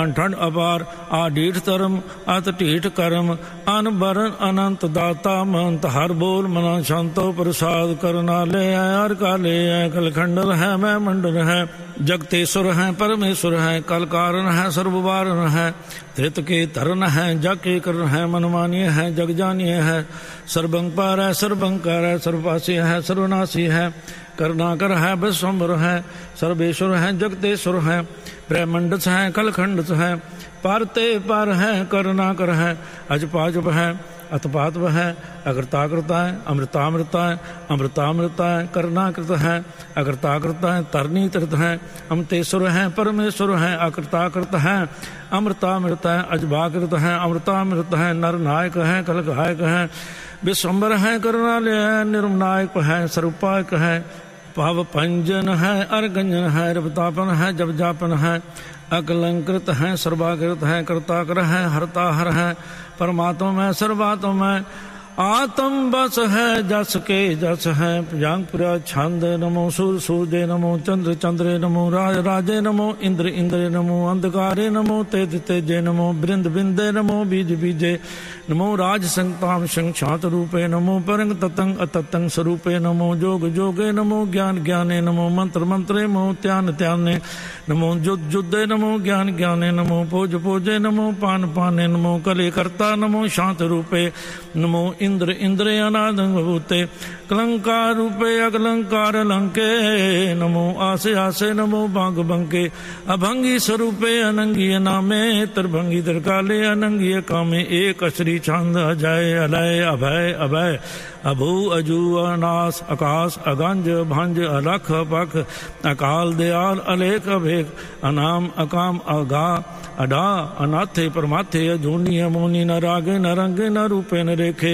अनठंड अपार आडीठ धर्म अत ढीठ कर्म अन बरन अनंत दाता महंत हर बोल मना शांतो प्रसाद करना ले हर का ले कलखंडल है मैं मंडल है जगतेश्वर है परमेश्वर है कल कारण है सर्ववारण है धृत के धरन है जग के करण है मनमानिय है जग जानिय है सर्वंपार है सर्वंकार है सर्वपासी है सर्वनाशी है करुणाकर है विश्वम्भर है सर्वेश्वर है जगतेश्वर है ब्रह्मंडस है कलखंडस है पारते पार है करुणाकर है अजपाजप है अतपातव है अकृताकृत है अमृतामृता है अमृतामृता है करुणाकृत है अकृताकृत है तरनी तीर्थ है अमतेश्वर है परमेश्वर है अकृताकृत है अमृतामृत है अजभाकृत है अमृतामृत है नरनायक है कलगायक है विश्वम्बर है करुणालय है निर्मनायक है स्वरूपायक है भाव पंजन है अर्गंजन है रवतापन है जब जापन है अकलंकृत है सर्वाकृत है कर्ताकर है हरता हर है परमात्मा में सर्वात्मा में आत्म बस है जस के जस है प्रजांगपुरा छंद नमो सूर सूर्य नमो चंद्र चंद्रे नमो राज राजे नमो इंद्र इंद्रे नमो अंधकारे नमो तेज तेजे नमो बृंद बिंदे नमो बीज बीजे नमो राज संताम संक्षात रूपे नमो परंग ततंग अततंग स्वरूपे नमो जोग जोगे नमो ज्ञान ज्ञाने नमो मंत्र मंत्रे नमो त्यान त्याने नमो जुद जुद्दे नमो ज्ञान ज्ञाने नमो पोज पोजे नमो पान पाने नमो कले कर्ता नमो शांत रूपे नमो इंद्र इंद्रे अनादं भूते कलंकार रूपे अकलंकार लंके नमो आसे आसे नमो बांग बंके अभंगी स्वरूपे अनंगी नामे त्रिभंगी त्रिकाले अनंगी कामे एक श्री छंद अजय अलय अभय अभय अभू अजू अनास आकाश अगंज भंज अलख पख अकाल दयाल अलेख अभेक अनाम अकाम अगा अडा अनाथे परमाथे अजूनी अमोनी न रागे न रंगे न रूपे न रेखे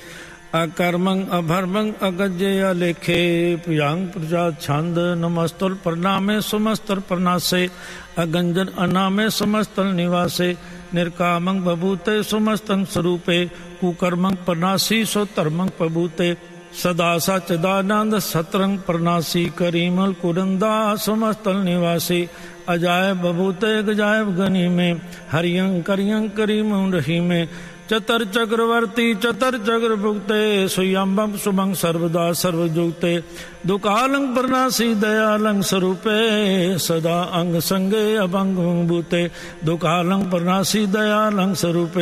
अकर्मंग अभर्मंग अगज्य अलेखे प्रियांग प्रजात छंद नमस्तुल प्रणामे सुमस्तल प्रणासे अगंजन अनामे समस्तल निवासे निर्कामंग बभूते सुमस्तंग स्वरूपे कुकर्मंग प्रणासी सो धर्मंग प्रभूते सदा सचिदानंद सतरंग प्रणासी करीमल कुरंदा समस्तल निवासी अजायब बभूते गजायब गनी में हरियंग करियंग करीम रही में चतर चक्रवर्ती चतर चक्र भुगते सुयंबम सुमंग सर्वदा सर्वजुगते दुकालंग प्रणासी दयालंग स्वरूपे सदा अंग संगे अभंग भूते दुकालंग प्रणासी दयालंग स्वरूपे